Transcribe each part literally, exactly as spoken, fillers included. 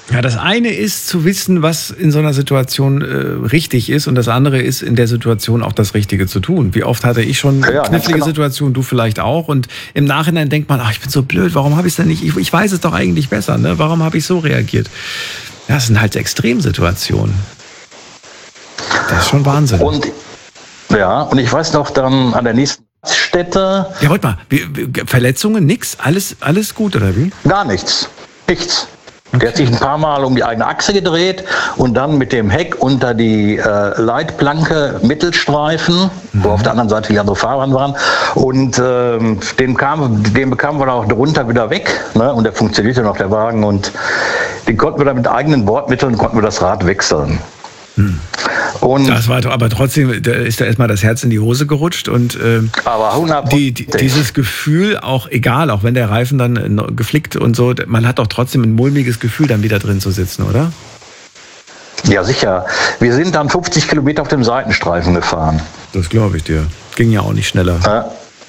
Ja, das eine ist zu wissen, was in so einer Situation äh, richtig ist und das andere ist, in der Situation auch das Richtige zu tun. Wie oft hatte ich schon Ja, knifflige genau. Situationen, du vielleicht auch und im Nachhinein denkt man, ach, ich bin so blöd, warum habe ich es denn nicht, ich, ich weiß es doch eigentlich besser, ne? Warum habe ich so reagiert? Ja, das sind halt Extremsituationen. Das ist schon Wahnsinn. Und ja, und ich weiß noch dann an der nächsten Stätte. Ja, warte mal, wie, wie, Verletzungen, nix? Alles, alles gut, oder wie? Gar nichts. Nichts. Der hat sich ein paar Mal um die eigene Achse gedreht und dann mit dem Heck unter die äh, Leitplanke Mittelstreifen, mhm. wo auf der anderen Seite die anderen Fahrer waren. Und ähm, den, kam, den bekamen wir dann auch drunter wieder weg. Ne? Und der funktionierte noch, der Wagen. Und den konnten wir dann mit eigenen Bordmitteln konnten wir das Rad wechseln. Mhm. Und das war doch, aber trotzdem da ist da erstmal das Herz in die Hose gerutscht und äh, aber hundert die, die, dieses Gefühl, auch egal, auch wenn der Reifen dann geflickt und so, man hat doch trotzdem ein mulmiges Gefühl, dann wieder drin zu sitzen, oder? Ja, sicher. Wir sind dann fünfzig Kilometer auf dem Seitenstreifen gefahren. Das glaube ich dir. Ging ja auch nicht schneller. Ja.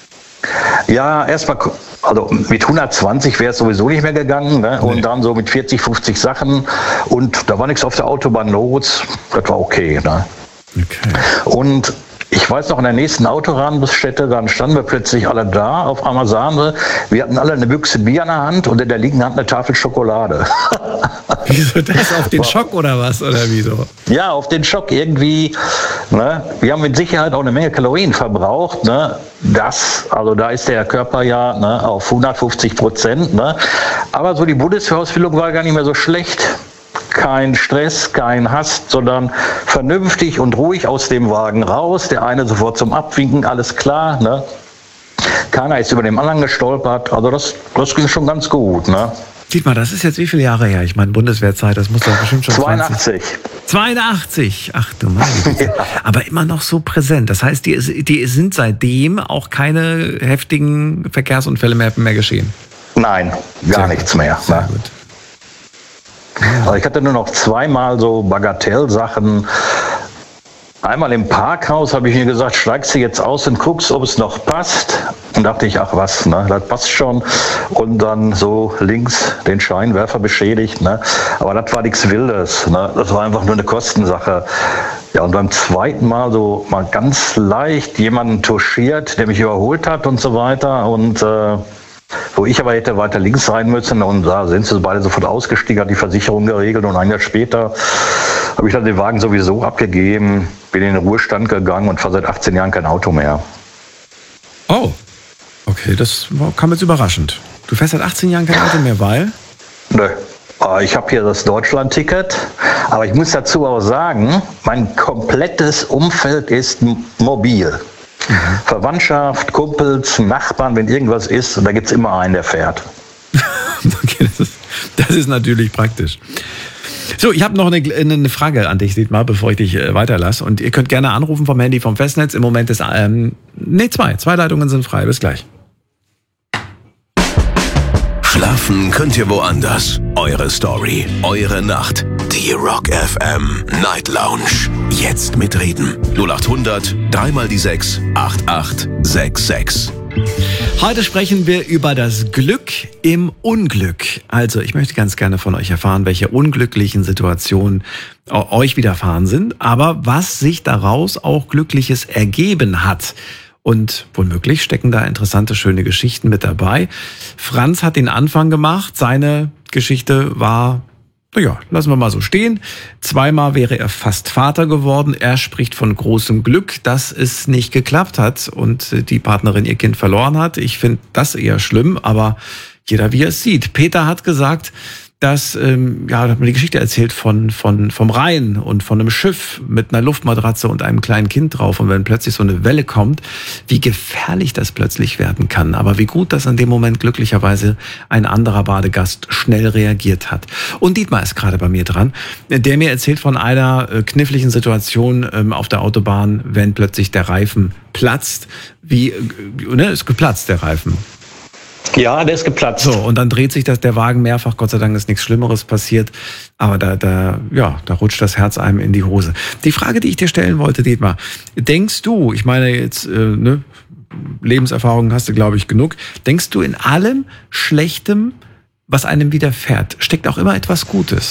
Ja, erstmal, also mit hundertzwanzig wäre es sowieso nicht mehr gegangen, ne? Und nee. Dann so mit vierzig, fünfzig Sachen und da war nichts auf der Autobahn los, das war okay. Ne? Okay. Und ich weiß noch, in der nächsten Autorahmenstätte, dann standen wir plötzlich alle da, auf einmal sahen wir, wir hatten alle eine Büchse Bier in der Hand und in der linken Hand eine Tafel Schokolade. Wieso das? Auf den Schock oder was? Oder wieso? Ja, auf den Schock irgendwie. Ne? Wir haben mit Sicherheit auch eine Menge Kalorien verbraucht. Ne? Das, also da ist der Körper ja ne, auf hundertfünfzig Prozent. Ne? Aber so die Bundeswehrausbildung war gar nicht mehr so schlecht. Kein Stress, kein Hass, sondern vernünftig und ruhig aus dem Wagen raus. Der eine sofort zum Abwinken, alles klar. Ne? Keiner ist über den anderen gestolpert. Also das, das ging schon ganz gut. Ne? Dietmar, das ist jetzt wie viele Jahre her? Ich meine, Bundeswehrzeit, das muss doch bestimmt schon zweiundachtzig. zweiundachtzig. Ach du meine Güte. Ja. Aber immer noch so präsent. Das heißt, die, die sind seitdem auch keine heftigen Verkehrsunfälle mehr, mehr geschehen? Nein, gar Sehr nichts gut. mehr. Sehr Ne? gut. Also ich hatte nur noch zweimal so Bagatellsachen. Einmal im Parkhaus habe ich mir gesagt, steigst du jetzt aus und guckst, ob es noch passt. Und dachte ich, ach was, ne, das passt schon. Und dann so links den Scheinwerfer beschädigt. Ne. Aber das war nichts Wildes. Ne. Das war einfach nur eine Kostensache. Ja, und beim zweiten Mal so mal ganz leicht jemanden touchiert, der mich überholt hat und so weiter. Und äh, wo ich aber hätte weiter links rein müssen und da sind sie beide sofort ausgestiegen, hat die Versicherung geregelt und ein Jahr später habe ich dann den Wagen sowieso abgegeben, bin in den Ruhestand gegangen und fahre seit achtzehn Jahren kein Auto mehr. Oh, okay, das kam jetzt überraschend. Du fährst seit achtzehn Jahren kein Auto mehr, weil? Nö. Ich habe hier das Deutschland-Ticket, aber ich muss dazu auch sagen, mein komplettes Umfeld ist mobil. Mhm. Verwandtschaft, Kumpels, Nachbarn, wenn irgendwas ist, und da gibt es immer einen, der fährt. Okay, das ist, das ist natürlich praktisch. So, ich habe noch eine, eine Frage an dich, Dietmar, bevor ich dich äh, weiterlasse. Und ihr könnt gerne anrufen vom Handy, vom Festnetz. Im Moment ist, ähm, nee, zwei. Zwei Leitungen sind frei. Bis gleich. Schlafen könnt ihr woanders. Eure Story, eure Nacht. Die Rock F M Night Lounge. Jetzt mitreden. null acht hundert, dreimal die sechs, acht acht sechs sechs. Heute sprechen wir über das Glück im Unglück. Also, ich möchte ganz gerne von euch erfahren, welche unglücklichen Situationen euch widerfahren sind, aber was sich daraus auch Glückliches ergeben hat. Und womöglich stecken da interessante, schöne Geschichten mit dabei. Franz hat den Anfang gemacht. Seine Geschichte war, naja, lassen wir mal so stehen. Zweimal wäre er fast Vater geworden. Er spricht von großem Glück, dass es nicht geklappt hat und die Partnerin ihr Kind verloren hat. Ich finde das eher schlimm, aber jeder wie er es sieht. Peter hat gesagt, dass, ähm, ja, hat mir die Geschichte erzählt von, von, vom Rhein und von einem Schiff mit einer Luftmatratze und einem kleinen Kind drauf. Und wenn plötzlich so eine Welle kommt, wie gefährlich das plötzlich werden kann. Aber wie gut, dass in dem Moment glücklicherweise ein anderer Badegast schnell reagiert hat. Und Dietmar ist gerade bei mir dran, der mir erzählt von einer äh, kniffligen Situation ähm, auf der Autobahn, wenn plötzlich der Reifen platzt. Wie, äh, ne, ist geplatzt, der Reifen. Ja, der ist geplatzt. So, und dann dreht sich das der Wagen mehrfach. Gott sei Dank ist nichts Schlimmeres passiert. Aber da, da, ja, da rutscht das Herz einem in die Hose. Die Frage, die ich dir stellen wollte, Dietmar, denkst du, ich meine jetzt, äh, ne, Lebenserfahrung hast du, glaube ich, genug. Denkst du, in allem Schlechtem, was einem widerfährt, steckt auch immer etwas Gutes?